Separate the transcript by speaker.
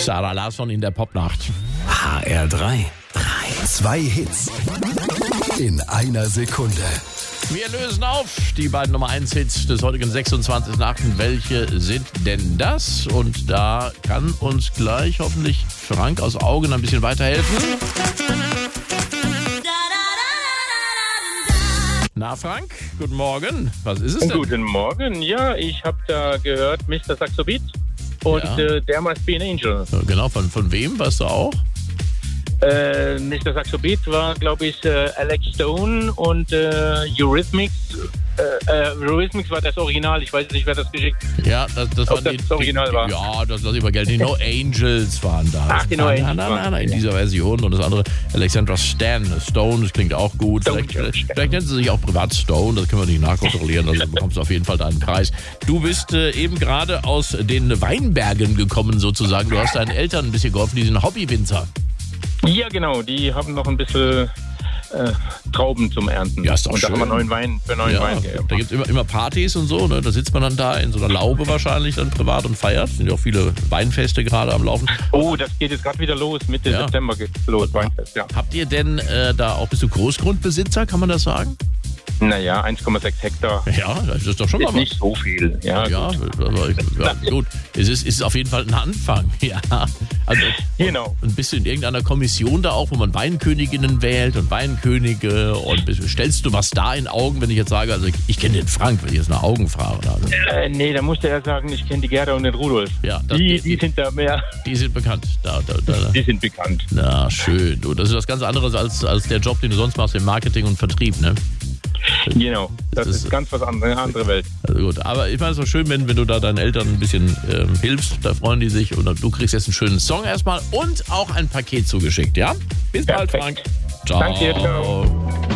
Speaker 1: Sarah Larsson in der Popnacht.
Speaker 2: HR3.
Speaker 3: 2 Hits in einer Sekunde.
Speaker 1: Wir lösen auf die beiden Nummer 1 Hits des heutigen 26.8. Welche sind denn das? Und da kann uns gleich hoffentlich Frank aus Augen ein bisschen weiterhelfen. Na Frank, guten Morgen. Was ist es denn?
Speaker 4: Guten Morgen. Ja, ich habe da gehört Mr. Saxo Beat und There Must Be an Angel.
Speaker 1: Genau, von wem? Weißt du auch?
Speaker 4: Mr. Saxo Beat war, glaube ich, Alex Stone und Eurythmics. Eurythmics war das Original. Ich weiß nicht, wer das geschickt hat.
Speaker 1: Ja, das war
Speaker 4: das Original war.
Speaker 1: Ja, das lasse ich mal gelten. Die No Angels waren da.
Speaker 4: Ach, die No Angels.
Speaker 1: Nein, in dieser Version. Und das andere, Alexandra Stone, das klingt auch gut. Vielleicht nennt sie sich auch privat Stone, das können wir nicht nachkontrollieren. Also du bekommst auf jeden Fall deinen Preis. Du bist eben gerade aus den Weinbergen gekommen sozusagen. Du hast deinen Eltern ein bisschen geholfen, die sind Hobbywinzer.
Speaker 4: Ja, genau. Die haben noch ein bisschen Trauben zum Ernten.
Speaker 1: Ja, ist doch
Speaker 4: und
Speaker 1: schön.
Speaker 4: da haben wir neuen Wein gegeben.
Speaker 1: Da gibt es immer Partys und so, ne? Da sitzt man dann da in so einer Laube wahrscheinlich dann privat und feiert. Es sind ja auch viele Weinfeste gerade am Laufen.
Speaker 4: Oh, das geht jetzt gerade wieder los. Mitte September geht's los, Weinfest, ja.
Speaker 1: Habt ihr denn da auch, bist du Großgrundbesitzer, kann man das sagen?
Speaker 4: Naja, 1,6 Hektar.
Speaker 1: Ja, das ist doch schon mal was.
Speaker 4: Nicht so viel. Ja,
Speaker 1: gut. Es ist auf jeden Fall ein Anfang. Ja. Also,
Speaker 4: genau.
Speaker 1: Und bist du in irgendeiner Kommission da auch, wo man Weinköniginnen wählt und Weinkönige und stellst du was da in Augen, wenn ich jetzt sage, also ich kenne den Frank, wenn ich jetzt nach Augen frage? Also.
Speaker 4: Nee, da musste er sagen, ich kenne die Gerda und den Rudolf.
Speaker 1: Ja,
Speaker 4: die sind da mehr.
Speaker 1: Die sind bekannt.
Speaker 4: Die sind bekannt.
Speaker 1: Na, schön. Du, das ist was ganz anderes als der Job, den du sonst machst im Marketing und Vertrieb, ne?
Speaker 4: Genau, das ist ganz was anderes, eine andere Welt.
Speaker 1: Also gut, aber ich meine, es ist doch schön, wenn du da deinen Eltern ein bisschen hilfst, da freuen die sich und du kriegst jetzt einen schönen Song erstmal und auch ein Paket zugeschickt, ja? Bis bald, Frank.
Speaker 4: Ciao. Danke dir, ciao.